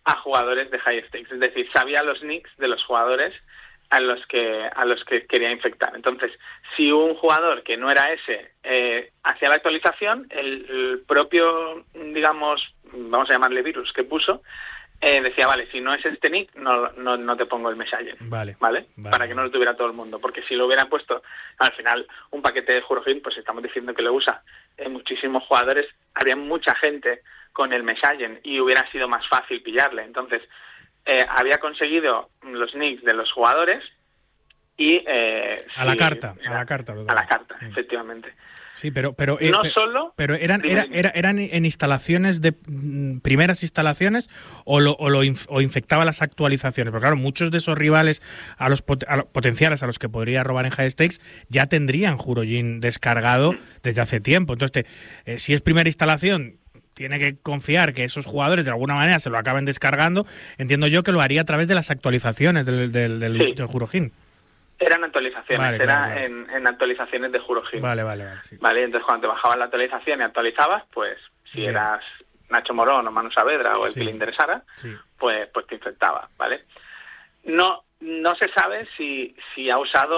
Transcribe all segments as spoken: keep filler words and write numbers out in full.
a jugadores de high stakes, es decir, sabía los nicks de los jugadores a los que a los que quería infectar. Entonces, si un jugador que no era ese eh, hacía la actualización, el, el propio, digamos, vamos a llamarle virus que puso, eh, decía, vale, si no es este nick, no no, no te pongo el messaging, vale, ¿vale? vale. Para que no lo tuviera todo el mundo, porque si lo hubieran puesto, al final, un paquete de Jurogin, pues estamos diciendo que lo usa eh, muchísimos jugadores, habría mucha gente con el messaging y hubiera sido más fácil pillarle. Entonces, Eh, había conseguido los nicks de los jugadores y eh, a la sí, carta era, a la carta a la carta sí. Efectivamente. Sí, pero pero no eh, solo pero eran era, era, eran en instalaciones de mm, primeras instalaciones o lo o lo inf, o infectaba las actualizaciones, porque claro, muchos de esos rivales a los, pot, a los potenciales a los que podría robar en high stakes ya tendrían Jurogin descargado desde hace tiempo. Entonces, te, eh, si es primera instalación, tiene que confiar que esos jugadores de alguna manera se lo acaben descargando. Entiendo yo que lo haría a través de las actualizaciones del, del, del, sí. del Jurogin. Eran actualizaciones, vale, era claro, claro. En, en actualizaciones de Jurogin. Vale, vale, vale. Sí. Vale, entonces cuando te bajabas la actualización y actualizabas, pues si Bien. eras Nacho Morón o Manu Saavedra o el sí. que le interesara, sí. pues pues te infectaba, ¿vale? No no se sabe si si ha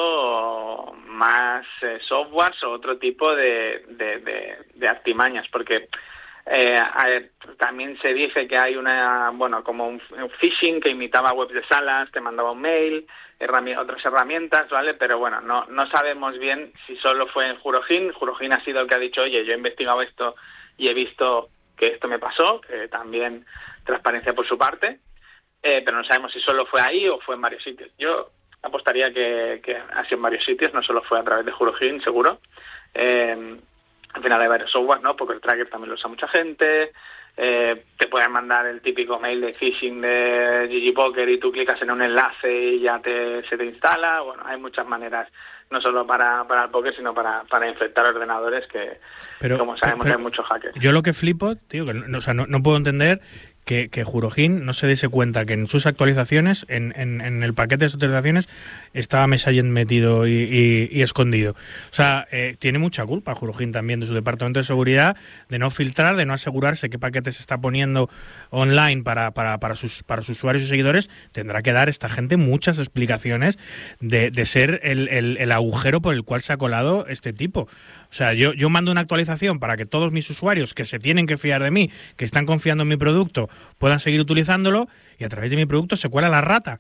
usado más eh, softwares o otro tipo de, de, de, de artimañas, porque Eh, eh, también se dice que hay una, bueno, como un, un phishing que imitaba webs de salas, te mandaba un mail, herrami- otras herramientas, ¿vale? Pero bueno, no no sabemos bien si solo fue en Jurogin. Jurogin ha sido el que ha dicho, oye, yo he investigado esto y he visto que esto me pasó, que también transparencia por su parte, eh, pero no sabemos si solo fue ahí o fue en varios sitios. Yo apostaría que, que ha sido en varios sitios, no solo fue a través de Jurogin, seguro. Eh, Al final hay varios software, ¿no? Porque el tracker también lo usa mucha gente. Eh, te pueden mandar el típico mail de phishing de G G Poker y tú clicas en un enlace y ya te se te instala. Bueno, hay muchas maneras, no solo para, para el póker, sino para, para infectar ordenadores que, pero, como sabemos, pero, hay muchos hackers. Yo lo que flipo, tío, que no, o sea, no, no puedo entender que, que Jurogin no se diese cuenta que en sus actualizaciones, en, en, en el paquete de sus actualizaciones, estaba messaging metido y, y, y escondido. O sea, eh, tiene mucha culpa Jurogin también de su departamento de seguridad, de no filtrar, de no asegurarse qué paquete se está poniendo online para, para, para, sus, para sus usuarios y seguidores. Tendrá que dar esta gente muchas explicaciones de, de ser el, el, el agujero por el cual se ha colado este tipo. O sea, yo, yo mando una actualización para que todos mis usuarios que se tienen que fiar de mí, que están confiando en mi producto, puedan seguir utilizándolo, y a través de mi producto se cuela la rata.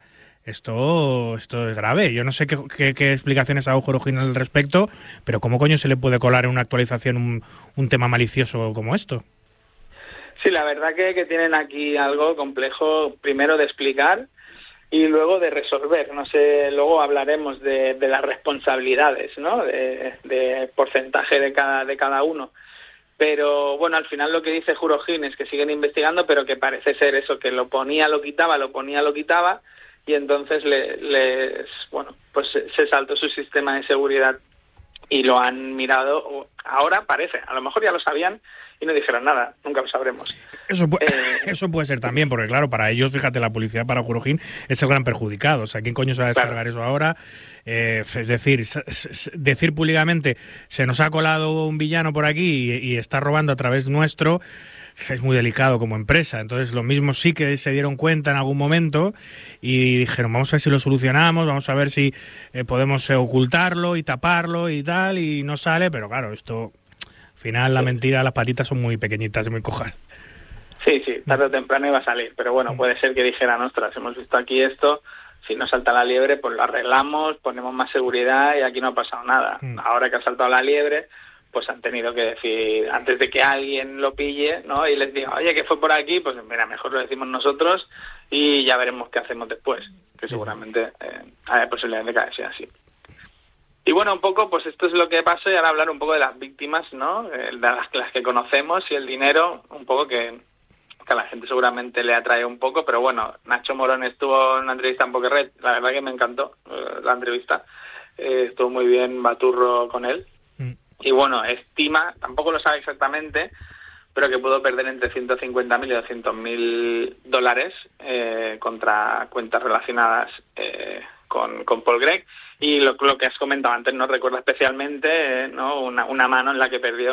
Esto esto es grave. Yo no sé qué, qué, qué explicaciones ha dado Jurogin al respecto, pero ¿cómo coño se le puede colar en una actualización un, un tema malicioso como esto? Sí, la verdad que, que tienen aquí algo complejo, primero de explicar y luego de resolver. No sé, luego hablaremos de, de las responsabilidades, ¿no? De, de porcentaje de cada de cada uno. Pero bueno, al final lo que dice Jurogin es que siguen investigando, pero que parece ser eso, que lo ponía, lo quitaba, lo ponía, lo quitaba, y entonces le, les, bueno, pues se saltó su sistema de seguridad y lo han mirado. Ahora parece, a lo mejor ya lo sabían y no dijeron nada, nunca lo sabremos. Eso puede, eh, eso puede ser también, porque claro, para ellos, fíjate, la publicidad para Jurogin es el gran perjudicado. O sea, ¿quién coño se va a descargar claro. eso ahora? Eh, es decir, s- s- decir públicamente, se nos ha colado un villano por aquí y, y está robando a través nuestro, es muy delicado como empresa. Entonces, lo mismo sí que se dieron cuenta en algún momento y dijeron, vamos a ver si lo solucionamos, vamos a ver si eh, podemos eh, ocultarlo y taparlo y tal, y no sale, pero claro, esto... Al final, la mentira, las patitas son muy pequeñitas y muy cojas. Sí, sí, tarde o temprano iba a salir, pero bueno, puede ser que dijeran, ostras, hemos visto aquí esto, si no salta la liebre, pues lo arreglamos, ponemos más seguridad y aquí no ha pasado nada. Mm. Ahora que ha saltado la liebre, pues han tenido que decir, antes de que alguien lo pille, ¿no? Y les diga, oye, que fue por aquí, pues mira, mejor lo decimos nosotros y ya veremos qué hacemos después, que seguramente eh, hay posibilidades de que sea así. Y bueno, un poco, pues esto es lo que pasó, y ahora hablar un poco de las víctimas, ¿no? De las, las que conocemos y el dinero, un poco que, que a la gente seguramente le atrae un poco, pero bueno, Nacho Morón estuvo en una entrevista en Poker Red, la verdad que me encantó eh, la entrevista, eh, estuvo muy bien Baturro con él, mm. y bueno, estima, tampoco lo sabe exactamente, pero que pudo perder entre ciento cincuenta mil y doscientos mil dólares eh, contra cuentas relacionadas eh, con, con Paul Gregg. Y lo, lo que has comentado antes, ¿no? Recuerda especialmente, eh, ¿no? Una, una mano en la que perdió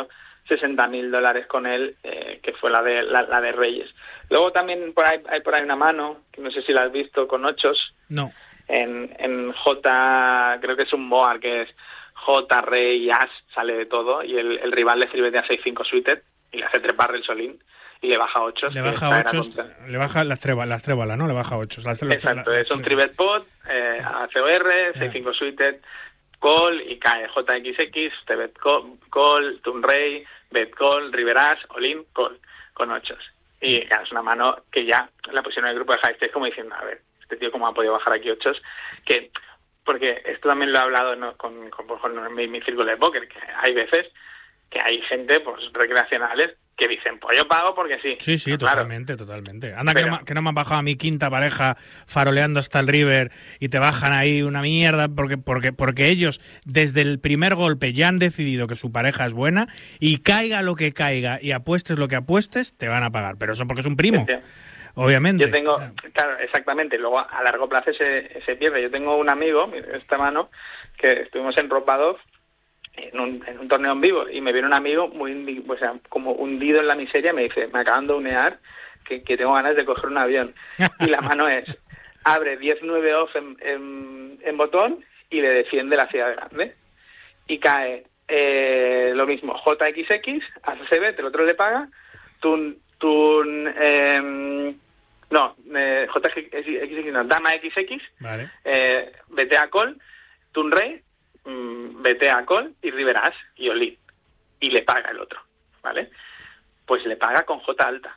sesenta mil dólares con él, eh, que fue la de la, la de Reyes. Luego también por ahí, hay por ahí una mano, que no sé si la has visto, con ochos. No. En, en J, creo que es un Board, que es J, Rey, As, sale de todo, y el, el rival le sirve de a seis cinco suited, y le hace tres barras el solín, y le baja ocho. Le baja ocho, le baja las tres las tres balas, ¿no? Le baja ocho. Las, Exacto, la, es un tribet pot, eh, A C O R, seis cinco suited, call, y cae J X X, Tebet call, turn rey, bet call, river as, all-in, call, con ochos. Y claro, es una mano que ya la pusieron en el grupo de high stakes como diciendo, a ver, este tío cómo ha podido bajar aquí ochos, que porque esto también lo he hablado, ¿no? con, con, con mi, mi círculo de póker, que hay veces que hay gente pues recreacionales que dicen, pues yo pago porque sí. Sí, sí, claro, totalmente, totalmente. Anda, pero, que, no, que no me han bajado a mi quinta pareja faroleando hasta el river y te bajan ahí una mierda porque, porque, porque ellos desde el primer golpe ya han decidido que su pareja es buena y caiga lo que caiga y apuestes lo que apuestes, te van a pagar. Pero eso porque es un primo. Sí, sí. Obviamente. Yo tengo, claro, exactamente, luego a largo plazo se, se pierde. Yo tengo un amigo, esta mano, que estuvimos en Ropadov en un, en un torneo en vivo y me viene un amigo muy, o sea, como hundido en la miseria, me dice, me acaban de unear que, que tengo ganas de coger un avión. Y la mano es, abre diez nueve off en, en, en botón y le defiende la ciudad grande. Y cae eh, lo mismo, J X X, hace C B, el otro le paga, tun, tun, eh, no, eh, J X X, no, dama X X, vale. eh, B T A call, tun rey, mmm, B T A call y river as y all-in. Y le paga el otro, ¿vale? Pues le paga con J alta.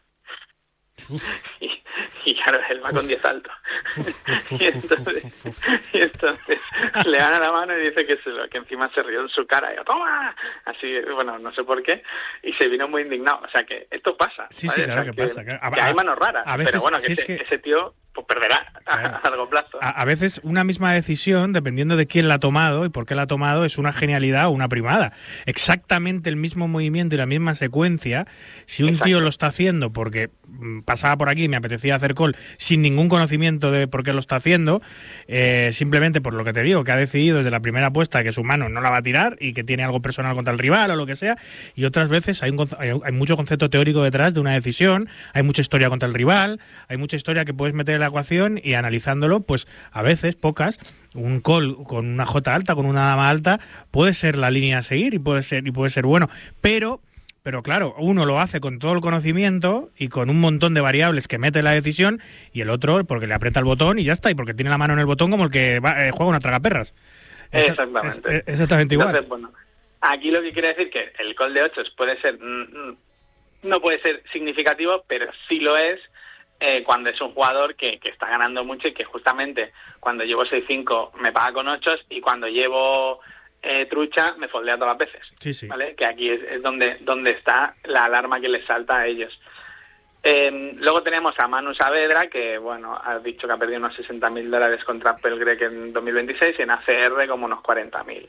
Y, y claro, él va con diez alto. y, entonces, y entonces le gana la mano y dice que, se lo, que encima se rió en su cara y yo, ¡toma! Así, bueno, no sé por qué, y se vino muy indignado. O sea que esto pasa. Sí, ¿vale? sí, claro o sea, que, que pasa. Que, a, que hay manos raras, a veces, pero bueno, que, si ese, que ese tío pues perderá claro. a, a largo plazo. A, a veces una misma decisión, dependiendo de quién la ha tomado y por qué la ha tomado, es una genialidad o una primada. Exactamente el mismo movimiento y la misma secuencia, si un Exacto. tío lo está haciendo porque pasaba por aquí y me apetecía hacer call sin ningún conocimiento de por qué lo está haciendo, eh, simplemente por lo que te digo, que ha decidido desde la primera apuesta que su mano no la va a tirar y que tiene algo personal contra el rival o lo que sea, y otras veces hay, un, hay, hay mucho concepto teórico detrás de una decisión, hay mucha historia contra el rival, hay mucha historia que puedes meter en la ecuación y analizándolo, pues a veces, pocas, un call con una J alta, con una dama alta, puede ser la línea a seguir y puede ser, y puede ser bueno, pero Pero claro, uno lo hace con todo el conocimiento y con un montón de variables que mete en la decisión, y el otro porque le aprieta el botón y ya está, y porque tiene la mano en el botón como el que va, eh, juega una tragaperras. Exactamente. Es, es, exactamente igual. Entonces, bueno, aquí lo que quiere decir que el call de ochos puede ser, no puede ser significativo, pero sí lo es eh, cuando es un jugador que, que está ganando mucho y que justamente cuando llevo seis cinco me paga con ochos y cuando llevo Eh, trucha, me foldea todas las veces. Sí, sí. ¿Vale? Que aquí es, es donde, donde está la alarma que les salta a ellos. Eh, luego tenemos a Manu Saavedra, que bueno, ha dicho que ha perdido unos sesenta mil dólares contra Pelgrek en dos mil veintiséis y en A C R como unos cuarenta mil.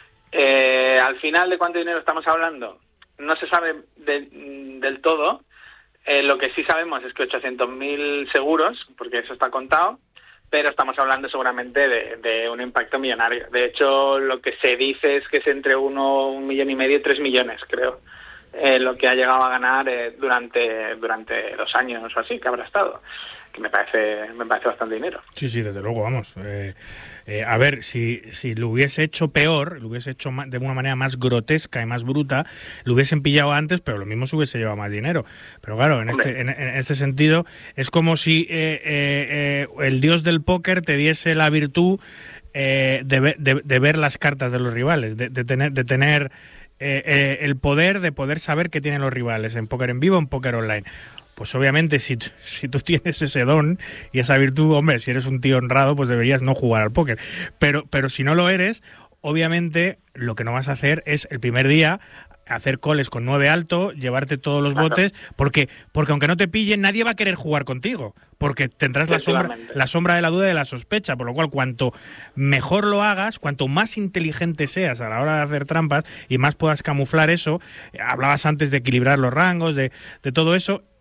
Eh, al final, ¿de cuánto dinero estamos hablando? No se sabe de, del todo. Eh, lo que sí sabemos es que ochocientos mil seguros, porque eso está contado, pero estamos hablando seguramente de, de un impacto millonario. De hecho, lo que se dice es que es entre uno, un millón y medio y tres millones, creo, eh, lo que ha llegado a ganar eh, durante durante dos años o así, que habrá estado, que me parece me parece bastante dinero. Sí, sí, desde luego, vamos. Eh, eh, a ver, si, si lo hubiese hecho peor, lo hubiese hecho de una manera más grotesca y más bruta, lo hubiesen pillado antes, pero lo mismo se hubiese llevado más dinero. Pero claro, en este, en, en este sentido, es como si eh, eh, eh, el dios del póker te diese la virtud eh, de, de, de ver las cartas de los rivales, de, de tener... De tener eh, eh, el poder de poder saber qué tienen los rivales en póker en vivo, en póker online. Pues obviamente si, si tú tienes ese don y esa virtud, hombre, si eres un tío honrado, pues deberías no jugar al póker. Pero, pero si no lo eres, obviamente lo que no vas a hacer es el primer día hacer calls con nueve alto, llevarte todos los claro. botes, porque porque aunque no te pillen, nadie va a querer jugar contigo, porque tendrás la sombra, la sombra de la duda y de la sospecha, por lo cual cuanto mejor lo hagas, cuanto más inteligente seas a la hora de hacer trampas y más puedas camuflar eso, hablabas antes de equilibrar los rangos, de, de todo eso,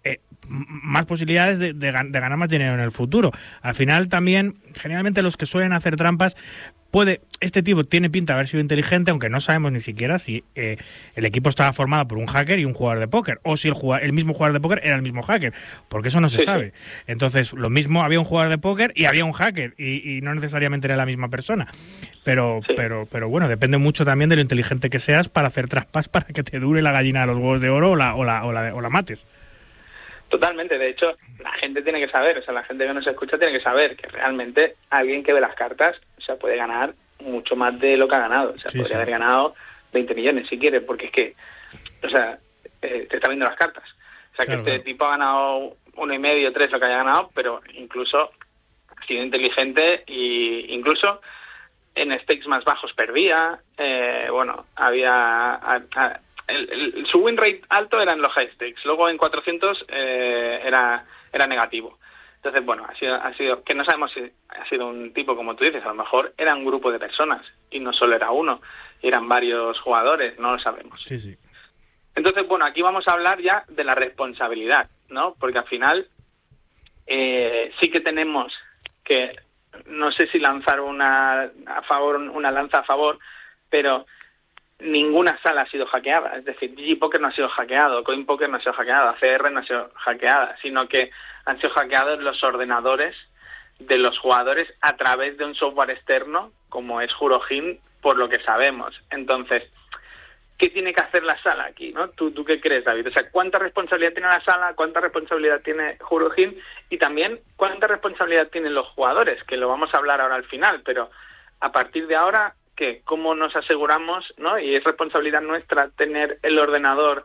eh, más posibilidades de, de, de ganar más dinero en el futuro. Al final también, generalmente los que suelen hacer trampas, puede, este tipo tiene pinta de haber sido inteligente, aunque no sabemos ni siquiera si eh, el equipo estaba formado por un hacker y un jugador de póker, o si el, jugador, el mismo jugador de póker era el mismo hacker, porque eso no se sí, sabe. Sí. Entonces, lo mismo, había un jugador de póker y había un hacker, y, y no necesariamente era la misma persona. Pero, sí. pero, pero bueno, depende mucho también de lo inteligente que seas para hacer trampas para que te dure la gallina de los huevos de oro o la, o la, o la, o la mates. Totalmente, de hecho, la gente tiene que saber, o sea, la gente que nos escucha tiene que saber que realmente alguien que ve las cartas, o sea, puede ganar mucho más de lo que ha ganado, o sea, sí, podría sí. haber ganado veinte millones si quiere, porque es que, o sea, eh, te está viendo las cartas. O sea, claro, que este claro. tipo ha ganado uno y medio, tres, lo que haya ganado, pero incluso ha sido inteligente y incluso en stakes más bajos perdía, eh, bueno, había... A, a, El, el, su win rate alto era en los high stakes, luego en cuatrocientos eh, era era negativo. Entonces, bueno, ha sido, ha sido que no sabemos si ha sido un tipo, como tú dices, a lo mejor era un grupo de personas y no solo era uno, eran varios jugadores, no lo sabemos. Sí, sí. Entonces, bueno, aquí vamos a hablar ya de la responsabilidad, ¿no? Porque al final eh, sí que tenemos que, no sé si lanzar una a favor, una lanza a favor, pero ninguna sala ha sido hackeada, es decir, G G Poker no ha sido hackeado, Coin Poker no ha sido hackeada, C R no ha sido hackeada, sino que han sido hackeados los ordenadores de los jugadores a través de un software externo, como es Jurohin, por lo que sabemos. Entonces, ¿qué tiene que hacer la sala aquí, no? ¿Tú, tú qué crees, David? O sea, ¿cuánta responsabilidad tiene la sala? ¿Cuánta responsabilidad tiene Jurohin? Y también, ¿cuánta responsabilidad tienen los jugadores? Que lo vamos a hablar ahora al final, pero a partir de ahora, ¿qué? ¿Cómo nos aseguramos, no? Y es responsabilidad nuestra tener el ordenador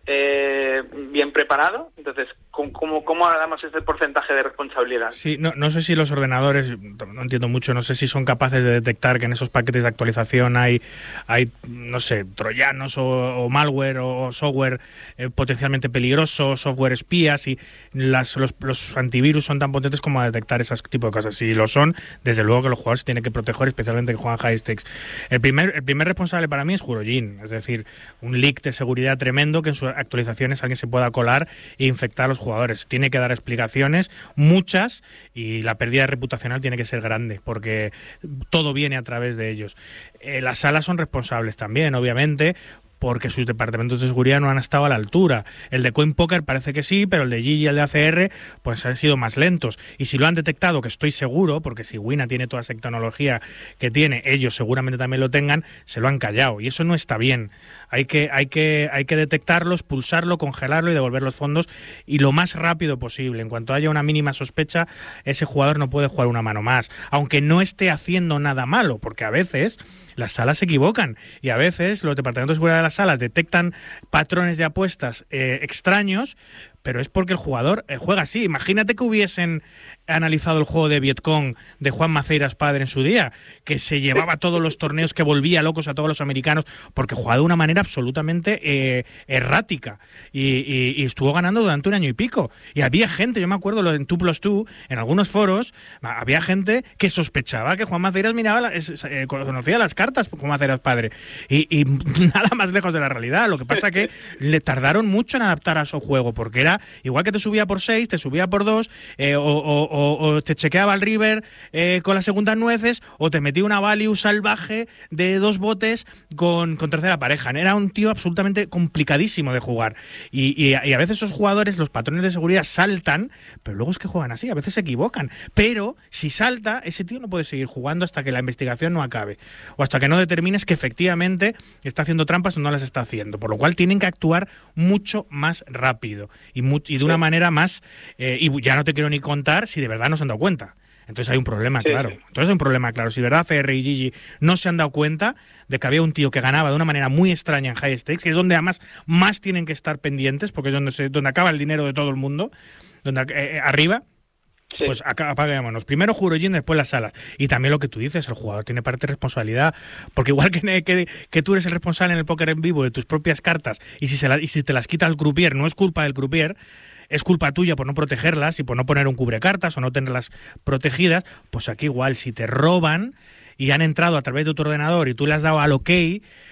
eh, bien preparado. Entonces, ¿cómo, cómo damos ese porcentaje de responsabilidad? Sí, no, no sé si los ordenadores, no entiendo mucho, no sé si son capaces de detectar que en esos paquetes de actualización hay, hay no sé, troyanos o, o malware o software eh, potencialmente peligroso, software espías, y las, los, los antivirus son tan potentes como a detectar ese tipo de cosas. Si lo son, desde luego que los jugadores se tienen que proteger, especialmente que juegan high stakes. El primer, el primer responsable para mí es Jurohin, es decir, un leak de seguridad tremendo que en sus actualizaciones alguien se pueda colar e infectar a los jugadores. Tiene que dar explicaciones, muchas, y la pérdida reputacional tiene que ser grande, porque todo viene a través de ellos. Eh, las salas son responsables también, obviamente, porque sus departamentos de seguridad no han estado a la altura. El de Coin Poker parece que sí, pero el de G G y el de A C R pues han sido más lentos. Y si lo han detectado, que estoy seguro, porque si Wina tiene toda esa tecnología que tiene, ellos seguramente también lo tengan, se lo han callado. Y eso no está bien. Hay que, hay que, hay que detectarlo, expulsarlo, congelarlo y devolver los fondos, y lo más rápido posible. En cuanto haya una mínima sospecha, ese jugador no puede jugar una mano más, aunque no esté haciendo nada malo, porque a veces las salas se equivocan y a veces los departamentos de seguridad de las salas detectan patrones de apuestas eh, extraños, pero es porque el jugador eh, juega así. Imagínate que hubiesen analizado el juego de Vietcong de Juan Maceiras padre en su día, que se llevaba todos los torneos, que volvía locos a todos los americanos, porque jugaba de una manera absolutamente eh, errática, y, y, y estuvo ganando durante un año y pico. Y había gente, yo me acuerdo en dos plus dos, en algunos foros, había gente que sospechaba que Juan Maceiras miraba, la, es, eh, conocía las cartas, Juan Maceiras padre, y, y nada más lejos de la realidad. Lo que pasa que le tardaron mucho en adaptar a su juego, porque era igual que te subía por seis, te subía por dos, eh, o, o O, o te chequeaba el river eh, con las segundas nueces, o te metía una value salvaje de dos botes con, con tercera pareja. Era un tío absolutamente complicadísimo de jugar. Y, y, y a veces esos jugadores, los patrones de seguridad saltan, pero luego es que juegan así, a veces se equivocan. Pero si salta, ese tío no puede seguir jugando hasta que la investigación no acabe, o hasta que no determines que efectivamente está haciendo trampas o no las está haciendo. Por lo cual tienen que actuar mucho más rápido y, mu y de una manera más... Eh, y ya no te quiero ni contar si de verdad no se han dado cuenta. Entonces hay un problema, sí, claro. Sí. Entonces hay un problema, claro. Si de verdad C R y G G no se han dado cuenta de que había un tío que ganaba de una manera muy extraña en high stakes, que es donde además más tienen que estar pendientes, porque es donde, se, donde acaba el dinero de todo el mundo, donde eh, arriba... Sí. Pues apaguémonos. Primero Jurohin, después las salas. Y también lo que tú dices, el jugador tiene parte de responsabilidad, porque igual que, que, que tú eres el responsable en el póker en vivo de tus propias cartas, y si, se la, y si te las quita el croupier, no es culpa del croupier, es culpa tuya por no protegerlas y por no poner un cubrecartas o no tenerlas protegidas. Pues aquí igual, si te roban y han entrado a través de tu ordenador y tú le has dado al OK,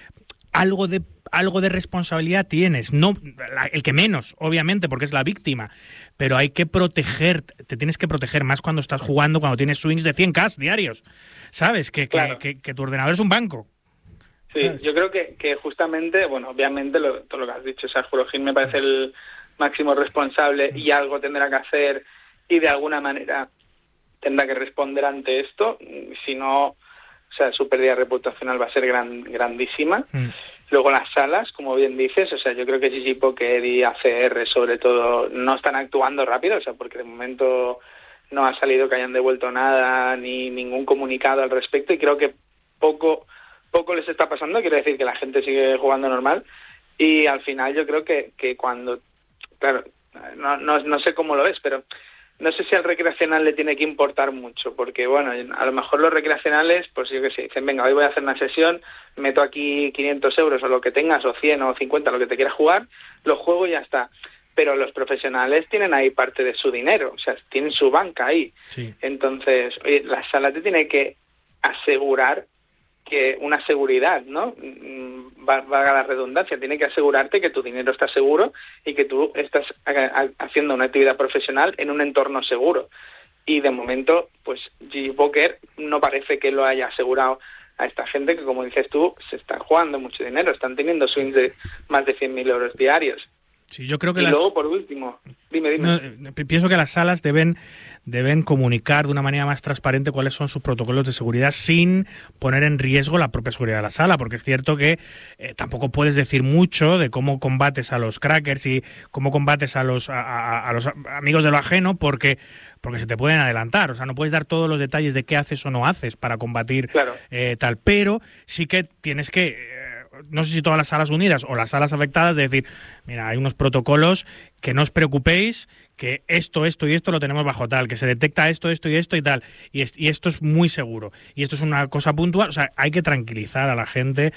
algo de algo de responsabilidad tienes, no la, el que menos, obviamente, porque es la víctima, pero hay que proteger, te tienes que proteger más cuando estás jugando, cuando tienes swings de cien K diarios, ¿sabes? Que, claro. que, que, que tu ordenador es un banco. Sí, ¿sabes? Yo creo que, que justamente, bueno, obviamente lo, todo lo que has dicho, o sea, Jurojín me parece el máximo responsable y algo tendrá que hacer y de alguna manera tendrá que responder ante esto, si no, o sea, su pérdida reputacional va a ser gran, grandísima. Mm. Luego las salas, como bien dices, o sea, yo creo que G G Poker y A C R sobre todo no están actuando rápido, o sea, porque de momento no ha salido que hayan devuelto nada ni ningún comunicado al respecto y creo que poco poco les está pasando, quiero decir que la gente sigue jugando normal y al final yo creo que, que cuando, claro, no, no, no sé cómo lo ves, pero no sé si al recreacional le tiene que importar mucho, porque bueno, a lo mejor los recreacionales, pues yo qué sé, dicen, venga, hoy voy a hacer una sesión, meto aquí quinientos euros o lo que tengas, o cien o cincuenta, lo que te quieras jugar, lo juego y ya está. Pero los profesionales tienen ahí parte de su dinero, o sea, tienen su banca ahí. Sí. Entonces, oye, la sala te tiene que asegurar que una seguridad, ¿no? Valga la redundancia, tiene que asegurarte que tu dinero está seguro y que tú estás haciendo una actividad profesional en un entorno seguro. Y de momento, pues G G Poker no parece que lo haya asegurado a esta gente que, como dices tú, se está jugando mucho dinero, están teniendo swings de más de cien mil euros diarios. Sí, yo creo que y las... luego, por último, dime, dime. No, pienso que las salas deben... deben comunicar de una manera más transparente cuáles son sus protocolos de seguridad sin poner en riesgo la propia seguridad de la sala, porque es cierto que eh, tampoco puedes decir mucho de cómo combates a los crackers y cómo combates a los a, a, a los amigos de lo ajeno, porque porque se te pueden adelantar, o sea, no puedes dar todos los detalles de qué haces o no haces para combatir claro. eh, tal, pero sí que tienes que... Eh, no sé si todas las salas unidas o las salas afectadas, de decir, mira, hay unos protocolos que no os preocupéis, que esto, esto y esto lo tenemos bajo tal, que se detecta esto, esto y esto y tal, y, es, y esto es muy seguro, y esto es una cosa puntual, o sea, hay que tranquilizar a la gente,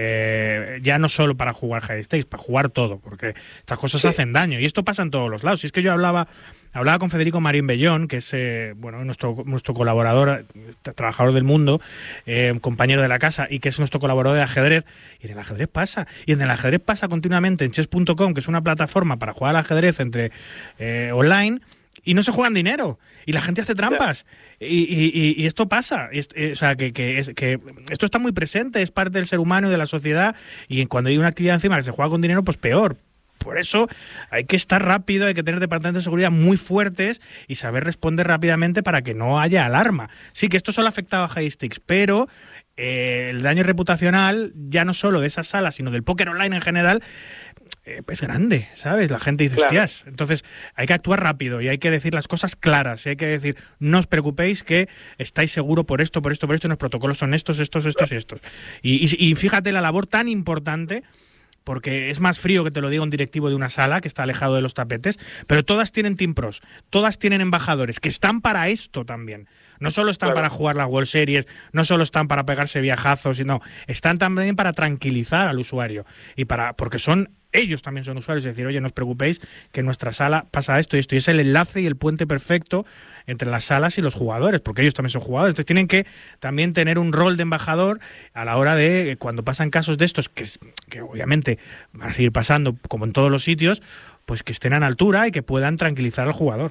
eh, ya no solo para jugar high stakes, para jugar todo, porque estas cosas sí. hacen daño, y esto pasa en todos los lados. Si es que yo hablaba... Hablaba con Federico Marín Bellón, que es eh, bueno nuestro nuestro colaborador, trabajador del mundo, eh, compañero de la casa, y que es nuestro colaborador de ajedrez. Y en el ajedrez pasa. Y en el ajedrez pasa continuamente en chess punto com, que es una plataforma para jugar al ajedrez entre eh, online, y no se juegan dinero. Y la gente hace trampas. Y, y, y esto pasa. Y, eh, o sea, que, que, es, que esto está muy presente, es parte del ser humano y de la sociedad. Y cuando hay una actividad encima que se juega con dinero, pues peor. Por eso hay que estar rápido, hay que tener departamentos de seguridad muy fuertes y saber responder rápidamente para que no haya alarma. Sí, que esto solo ha afectado a high stakes, pero eh, el daño reputacional, ya no solo de esas salas, sino del póker online en general, eh, es grande, ¿sabes? La gente dice, claro. hostias. Entonces hay que actuar rápido y hay que decir las cosas claras. Y hay que decir, no os preocupéis que estáis seguros por esto, por esto, por esto, y los protocolos son estos, estos, estos y estos. Y, y, y fíjate la labor tan importante, porque es más frío que te lo diga un directivo de una sala que está alejado de los tapetes, pero todas tienen team pros, todas tienen embajadores que están para esto también. No solo están claro. para jugar las World Series, no solo están para pegarse viajazos, sino están también para tranquilizar al usuario y para porque son ellos también son usuarios, es decir, oye, no os preocupéis que en nuestra sala pasa esto y esto, y es el enlace y el puente perfecto entre las salas y los jugadores, porque ellos también son jugadores, entonces tienen que también tener un rol de embajador a la hora de, cuando pasan casos de estos, que, que obviamente van a seguir pasando como en todos los sitios, pues que estén a la altura y que puedan tranquilizar al jugador.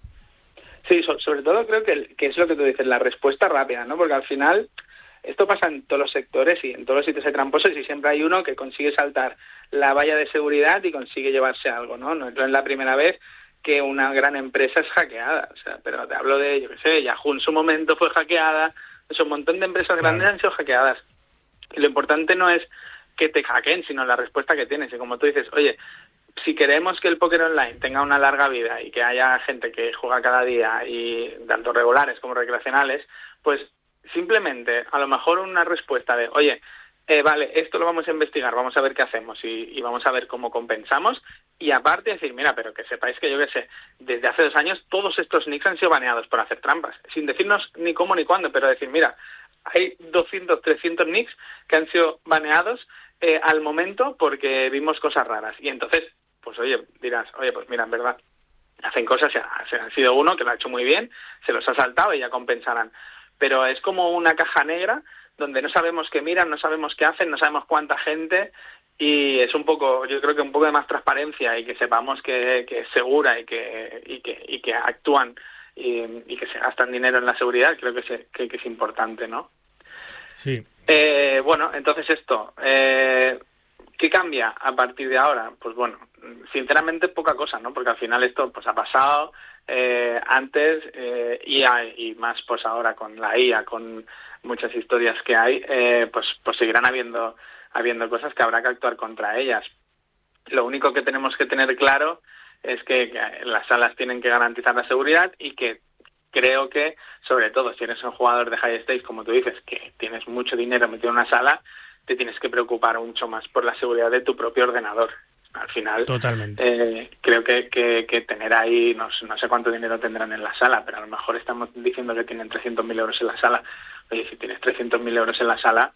Sí, sobre todo creo que, que es lo que tú dices, la respuesta rápida, ¿no? Porque al final esto pasa en todos los sectores y en todos los sitios hay tramposos y siempre hay uno que consigue saltar la valla de seguridad y consigue llevarse algo, ¿no? No es la primera vez que una gran empresa es hackeada, o sea, pero te hablo de, yo qué sé, Yahoo en su momento fue hackeada, o sea, un montón de empresas grandes claro. han sido hackeadas. Y lo importante no es que te hackeen, sino la respuesta que tienes. Y como tú dices, oye, si queremos que el póker online tenga una larga vida y que haya gente que juega cada día, y tanto regulares como recreacionales, pues simplemente a lo mejor una respuesta de, oye, eh, vale, esto lo vamos a investigar, vamos a ver qué hacemos y, y vamos a ver cómo compensamos, y aparte decir, mira, pero que sepáis que yo qué sé, desde hace dos años todos estos nicks han sido baneados por hacer trampas, sin decirnos ni cómo ni cuándo, pero decir, mira, hay doscientos, trescientos nicks que han sido baneados eh, al momento porque vimos cosas raras, y entonces, pues oye, dirás, oye, pues mira, en verdad, hacen cosas, se ha, se ha sido uno que lo ha hecho muy bien, se los ha saltado y ya compensarán. Pero es como una caja negra donde no sabemos qué miran, no sabemos qué hacen, no sabemos cuánta gente, y es un poco, yo creo que un poco de más transparencia y que sepamos que, que es segura y que, y que, y que actúan y, y que se gastan dinero en la seguridad, creo que, se, que, que es importante, ¿no? Sí. Eh, bueno, entonces esto, eh, ¿qué cambia a partir de ahora? Pues bueno, sinceramente poca cosa, ¿no? Porque al final esto pues ha pasado eh, antes eh, y, hay, y más pues ahora con la I A, con muchas historias que hay, eh, pues, pues seguirán habiendo, habiendo cosas que habrá que actuar contra ellas. Lo único que tenemos que tener claro es que, que las salas tienen que garantizar la seguridad y que creo que, sobre todo, si eres un jugador de high stakes, como tú dices, que tienes mucho dinero metido en una sala, te tienes que preocupar mucho más por la seguridad de tu propio ordenador. Al final, totalmente. Eh, creo que, que, que tener ahí, no, no sé cuánto dinero tendrán en la sala, pero a lo mejor estamos diciendo que tienen trescientos mil euros en la sala. Oye, si tienes trescientos mil euros en la sala,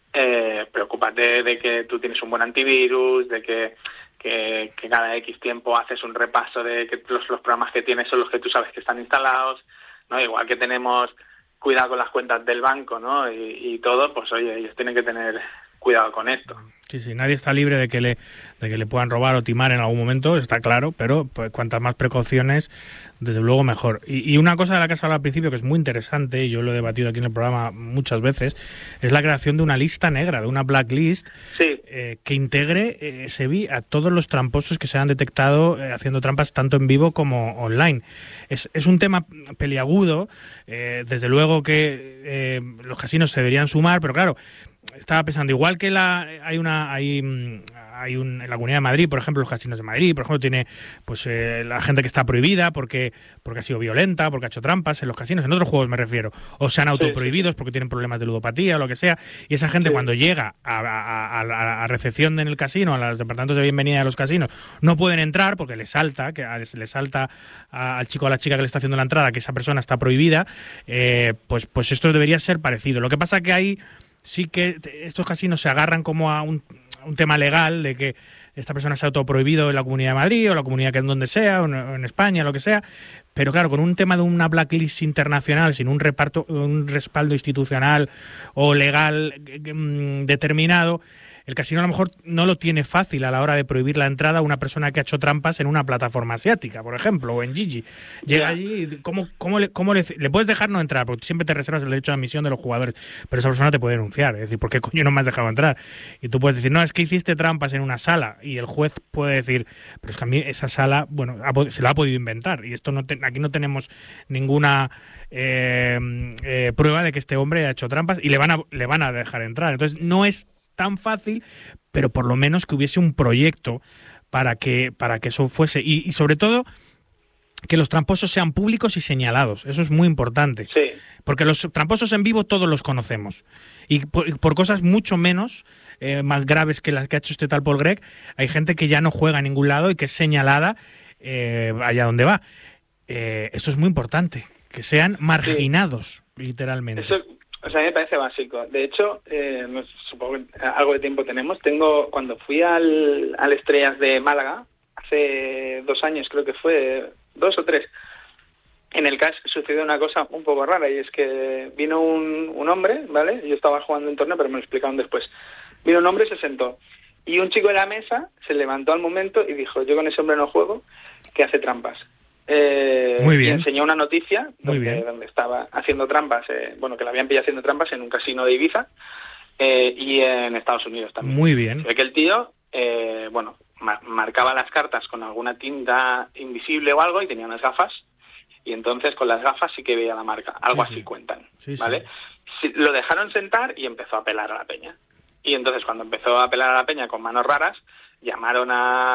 eh, preocúpate de que tú tienes un buen antivirus, de que, que, que cada X tiempo haces un repaso de que los, los programas que tienes son los que tú sabes que están instalados, ¿no? Igual que tenemos cuidado con las cuentas del banco, ¿no? Y, y todo, pues oye, ellos tienen que tener cuidado con esto. Sí, sí, nadie está libre de que le de que le puedan robar o timar en algún momento, está claro, pero pues, cuantas más precauciones, desde luego mejor. Y, y una cosa de la que has hablado al principio que es muy interesante, y yo lo he debatido aquí en el programa muchas veces, es la creación de una lista negra, de una blacklist, sí. eh, que integre eh, SEBI a todos los tramposos que se han detectado eh, haciendo trampas tanto en vivo como online. Es, es un tema peliagudo, eh, desde luego que eh, los casinos se deberían sumar, pero claro, estaba pensando, igual que la hay una hay hay un en la Comunidad de Madrid, por ejemplo, los casinos de Madrid, por ejemplo, tiene pues eh, la gente que está prohibida porque porque ha sido violenta, porque ha hecho trampas en los casinos, en otros juegos me refiero, o se han autoprohibidos porque tienen problemas de ludopatía o lo que sea, y esa gente sí. cuando llega a, a, a, a recepción en el casino, a los departamentos de bienvenida de los casinos, no pueden entrar porque les salta, que les salta al chico o a la chica que le está haciendo la entrada que esa persona está prohibida, eh, pues pues esto debería ser parecido. Lo que pasa que hay sí que estos casinos se agarran como a un, a un tema legal de que esta persona se ha autoprohibido en la Comunidad de Madrid o la comunidad que en donde sea, o en España, lo que sea, pero claro, con un tema de una blacklist internacional, sin un reparto, un respaldo institucional o legal mm, determinado, el casino a lo mejor no lo tiene fácil a la hora de prohibir la entrada a una persona que ha hecho trampas en una plataforma asiática, por ejemplo, o en Gigi. Llega allí, ¿cómo, cómo, le, cómo le, le puedes dejar no entrar? Porque tú siempre te reservas el derecho de admisión de los jugadores, pero esa persona te puede denunciar, es decir, ¿por qué coño no me has dejado entrar? Y tú puedes decir, no, es que hiciste trampas en una sala, y el juez puede decir, pero es que a mí esa sala, bueno, ha, se la ha podido inventar, y esto no te, aquí no tenemos ninguna eh, eh, prueba de que este hombre ha hecho trampas, y le van a, le van a dejar entrar. Entonces, no es tan fácil, pero por lo menos que hubiese un proyecto para que para que eso fuese y, y sobre todo que los tramposos sean públicos y señalados. Eso es muy importante. Sí. Porque los tramposos en vivo todos los conocemos y por, y por cosas mucho menos eh, más graves que las que ha hecho este tal Paul Gregg, hay gente que ya no juega a ningún lado y que es señalada eh, allá donde va. Eh, esto es muy importante, que sean marginados, sí. literalmente. Eso... O sea, a mí me parece básico. De hecho, eh, no, supongo que algo de tiempo tenemos. Tengo cuando fui al, al Estrellas de Málaga, hace dos años creo que fue, dos o tres, en el C A S sucedió una cosa un poco rara, y es que vino un, un hombre, ¿vale? Yo estaba jugando un torneo, pero me lo explicaron después. Vino un hombre y se sentó. Y un chico de la mesa se levantó al momento y dijo, yo con ese hombre no juego, que hace trampas. Eh, Muy bien. Y enseñó una noticia Muy donde, bien. donde estaba haciendo trampas, eh, bueno, que la habían pillado haciendo trampas en un casino de Ibiza eh, y en Estados Unidos también. Muy bien. Se ve que el tío, eh, bueno, mar- marcaba las cartas con alguna tinta invisible o algo y tenía unas gafas, y entonces con las gafas sí que veía la marca, algo sí, así sí. cuentan, Sí, ¿vale? Sí. Lo dejaron sentar y empezó a apelar a la peña. Y entonces cuando empezó a apelar a la peña con manos raras, llamaron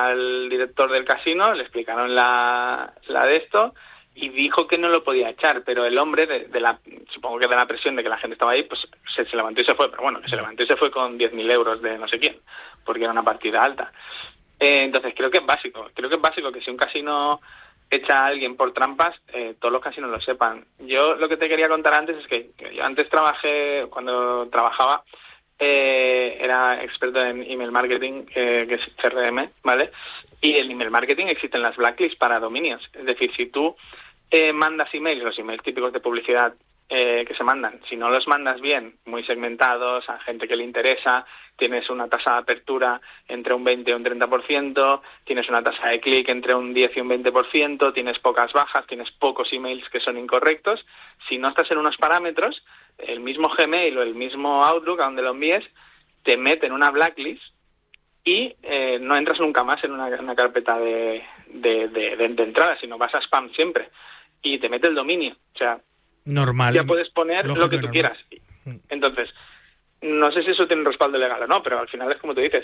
al director del casino, le explicaron la, la de esto, y dijo que no lo podía echar, pero el hombre, de, de la supongo que de la presión de que la gente estaba ahí, pues se, se levantó y se fue, pero bueno, que se levantó y se fue con diez mil euros de no sé quién, porque era una partida alta. Eh, entonces creo que es básico, creo que es básico que si un casino echa a alguien por trampas, eh, todos los casinos lo sepan. Yo lo que te quería contar antes es que, que yo antes trabajé, cuando trabajaba, Eh, era experto en email marketing, eh, que es C R M, ¿vale? Y en email marketing existen las blacklists para dominios. Es decir, si tú eh, mandas emails, los emails típicos de publicidad eh, que se mandan. Si no los mandas bien, muy segmentados, a gente que le interesa, tienes una tasa de apertura entre un veinte y un treinta por ciento, tienes una tasa de clic entre un diez y un veinte por ciento, tienes pocas bajas, tienes pocos emails que son incorrectos. Si no estás en unos parámetros, el mismo Gmail o el mismo Outlook, a donde lo envíes, te mete en una blacklist y eh, no entras nunca más en una, una carpeta de, de, de, de, de entrada, sino vas a spam siempre. Y te mete el dominio. O sea, normal. Ya puedes poner lo que tú normal. quieras. Entonces, no sé si eso tiene un respaldo legal o no, pero al final es como tú dices.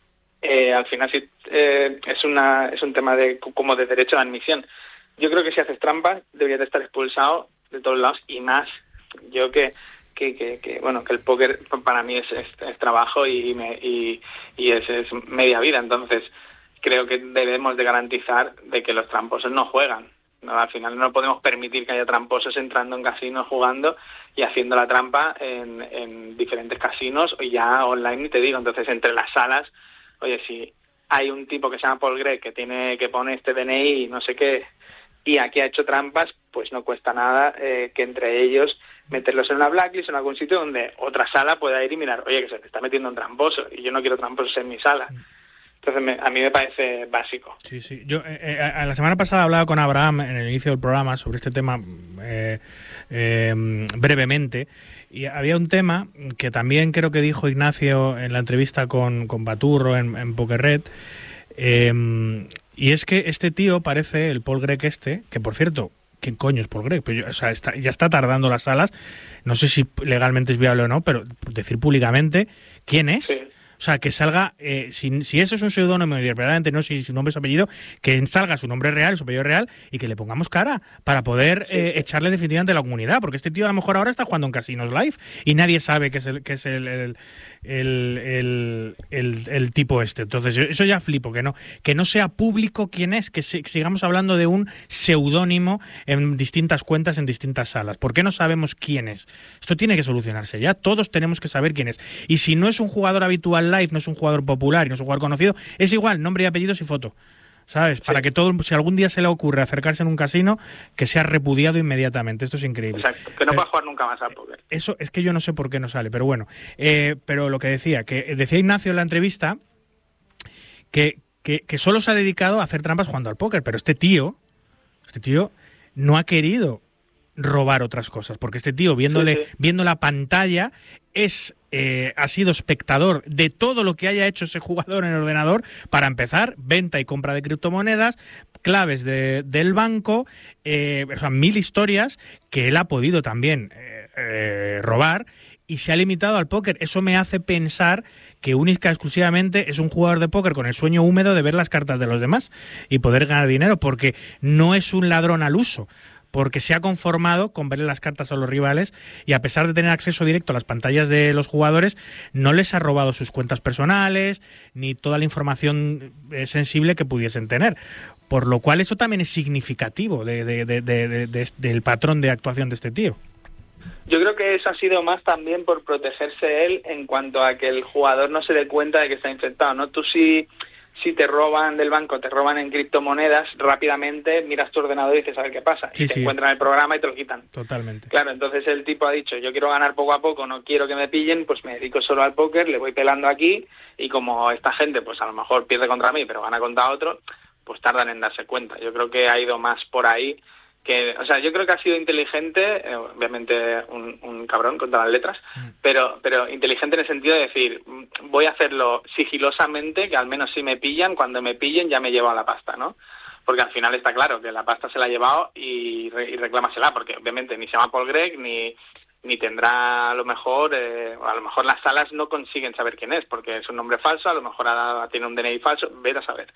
Eh, al final sí eh, es una es un tema de como de derecho de admisión. Yo creo que si haces trampas deberías de estar expulsado de todos lados, y más yo que que, que, que bueno que el póker para mí es, es, es trabajo y me, y, y es, es media vida. Entonces creo que debemos de garantizar de que los tramposos no juegan. No, al final no podemos permitir que haya tramposos entrando en casinos, jugando y haciendo la trampa en, en diferentes casinos, o ya online, ni te digo. Entonces, entre las salas, oye, si hay un tipo que se llama Paul Gregg que tiene que pone este D N I y no sé qué, y aquí ha hecho trampas, pues no cuesta nada eh, que entre ellos meterlos en una blacklist, en algún sitio donde otra sala pueda ir y mirar, oye, que se te está metiendo un tramposo y yo no quiero tramposos en mi sala. Entonces, me, a mí me parece básico. Sí, sí. Yo eh, eh, la semana pasada hablaba con Abraham en el inicio del programa sobre este tema eh, eh, brevemente, y había un tema que también creo que dijo Ignacio en la entrevista con, con Baturro en, en PokerRed, eh, y es que este tío parece, el Paul Gregg este, que por cierto, ¿quién coño es Paul Gregg? Pero yo, o sea, está, ya está tardando las salas, no sé si legalmente es viable o no, pero decir públicamente quién es. Sí. O sea, que salga, eh, si, si eso es un seudónimo y verdaderamente no, si su nombre es su apellido, que salga su nombre real, su apellido real, y que le pongamos cara para poder eh, echarle definitivamente a la comunidad, porque este tío a lo mejor ahora está jugando en casinos live y nadie sabe que es el que es el, el, el, el, el, el tipo este. Entonces, eso ya flipo, que no, que no sea público quién es, que se, sigamos hablando de un seudónimo en distintas cuentas, en distintas salas. ¿Por qué no sabemos quién es? Esto tiene que solucionarse ya, todos tenemos que saber quién es. Y si no es un jugador habitual live, no es un jugador popular y no es un jugador conocido, es igual, nombre y apellidos y foto, ¿sabes? Sí. Para que todo, si algún día se le ocurre acercarse en un casino, que sea repudiado inmediatamente. Esto es increíble. Exacto, que no pero, va a jugar nunca más al póker. Eso es que yo no sé por qué no sale, pero bueno. Eh, pero lo que decía, que decía Ignacio en la entrevista, que, que, que solo se ha dedicado a hacer trampas jugando al póker, pero este tío, este tío no ha querido robar otras cosas, porque este tío, viéndole, sí, sí. viendo la pantalla, es eh, ha sido espectador de todo lo que haya hecho ese jugador en el ordenador. Para empezar, venta y compra de criptomonedas, claves de, del banco, eh, o sea, mil historias que él ha podido también eh, eh, robar, y se ha limitado al póker. Eso me hace pensar que única y exclusivamente es un jugador de póker con el sueño húmedo de ver las cartas de los demás y poder ganar dinero, porque no es un ladrón al uso, porque se ha conformado con verle las cartas a los rivales, y a pesar de tener acceso directo a las pantallas de los jugadores, no les ha robado sus cuentas personales ni toda la información eh, sensible que pudiesen tener. Por lo cual eso también es significativo de, de, de, de, de, de, del patrón de actuación de este tío. Yo creo que eso ha sido más también por protegerse él en cuanto a que el jugador no se dé cuenta de que está infectado, ¿no? Tú sí... Si te roban del banco, te roban en criptomonedas, rápidamente miras tu ordenador y dices a ver qué pasa. Sí, y te sí. encuentran el programa y te lo quitan. Totalmente. Claro, entonces el tipo ha dicho, yo quiero ganar poco a poco, no quiero que me pillen, pues me dedico solo al póker, le voy pelando aquí, y como esta gente pues a lo mejor pierde contra mí, pero gana contra otro, pues tardan en darse cuenta. Yo creo que ha ido más por ahí. Que, o sea, yo creo que ha sido inteligente, eh, obviamente un, un cabrón con todas las letras, mm. pero pero inteligente en el sentido de decir, voy a hacerlo sigilosamente, que al menos si me pillan, cuando me pillen ya me llevo a la pasta, ¿no? Porque al final está claro que la pasta se la ha llevado y, y reclámasela, porque obviamente ni se llama Paul Gregg, ni ni tendrá a lo mejor, eh, a lo mejor las salas no consiguen saber quién es, porque es un nombre falso, a lo mejor ha, tiene un D N I falso, vete a saber.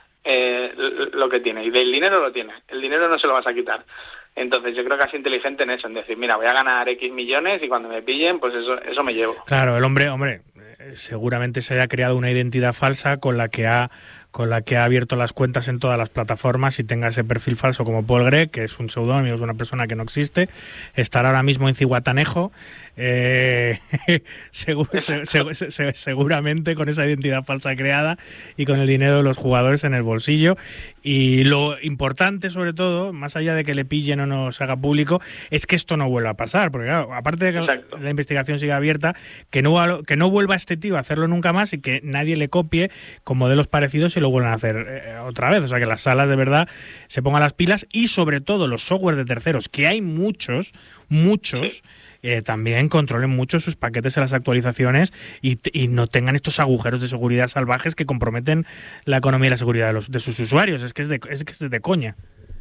Eh, lo que tiene, y del dinero lo tiene, el dinero no se lo vas a quitar. Entonces yo creo que es inteligente en eso, en decir, mira, voy a ganar X millones y cuando me pillen, pues eso eso me llevo. Claro, el hombre, hombre, seguramente se haya creado una identidad falsa con la que ha con la que ha abierto las cuentas en todas las plataformas y tenga ese perfil falso como Paul Greg, que es un seudónimo, es una persona que no existe, estará ahora mismo en Cihuatanejo, eh, seguro, se, se, se, seguramente con esa identidad falsa creada y con el dinero de los jugadores en el bolsillo. Y lo importante, sobre todo, más allá de que le pillen o no se haga público, es que esto no vuelva a pasar, porque claro, aparte de que Exacto. la investigación siga abierta, que no, que no vuelva este tío a hacerlo nunca más y que nadie le copie con modelos parecidos y lo vuelvan a hacer eh, otra vez. O sea, que las salas de verdad se pongan las pilas y sobre todo los software de terceros, que hay muchos, muchos, sí. Eh, también controlen mucho sus paquetes en las actualizaciones y, y no tengan estos agujeros de seguridad salvajes que comprometen la economía y la seguridad de, los, de sus usuarios. Es que es de, es que es de coña.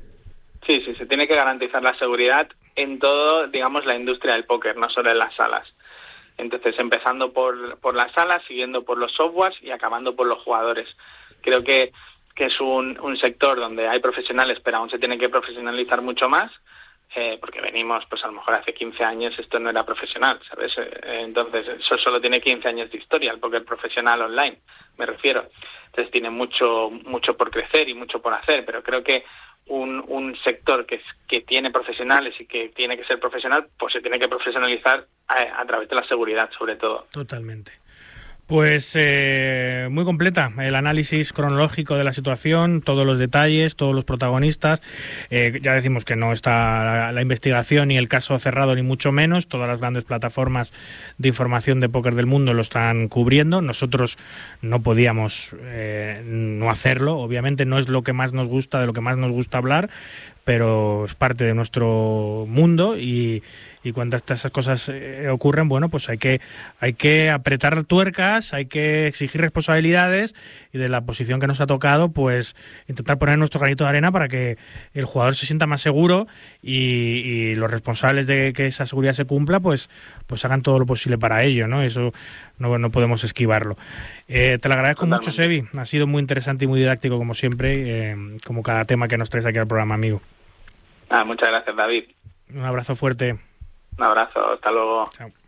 Sí, sí, se tiene que garantizar la seguridad en todo, digamos, la industria del póker, no solo en las salas. Entonces, empezando por, por las salas, siguiendo por los softwares y acabando por los jugadores. Creo que, que es un, un sector donde hay profesionales, pero aún se tiene que profesionalizar mucho más. Eh, porque venimos, pues a lo mejor hace quince años esto no era profesional, ¿sabes? Eh, entonces, eso solo tiene quince años de historia, el póker profesional online, me refiero. Entonces, tiene mucho mucho por crecer y mucho por hacer, pero creo que un, un sector que, que tiene profesionales y que tiene que ser profesional, pues se tiene que profesionalizar a, a través de la seguridad, sobre todo. Totalmente. Pues eh, muy completa el análisis cronológico de la situación, todos los detalles, todos los protagonistas. Eh, ya decimos que no está la, la investigación ni el caso cerrado, ni mucho menos. Todas las grandes plataformas de información de póker del mundo lo están cubriendo. Nosotros no podíamos eh, no hacerlo. Obviamente no es lo que más nos gusta, de lo que más nos gusta hablar, pero es parte de nuestro mundo y... Y cuando estas cosas eh, ocurren, bueno, pues hay que hay que apretar tuercas, hay que exigir responsabilidades y de la posición que nos ha tocado, pues intentar poner nuestro granito de arena para que el jugador se sienta más seguro y, y los responsables de que esa seguridad se cumpla, pues pues hagan todo lo posible para ello, ¿no? Eso no, no podemos esquivarlo. Eh, te lo agradezco Totalmente. mucho, Sebi. Ha sido muy interesante y muy didáctico, como siempre, eh, como cada tema que nos traes aquí al programa, amigo. Ah, muchas gracias, David. Un abrazo fuerte. Un abrazo, hasta luego. Chao.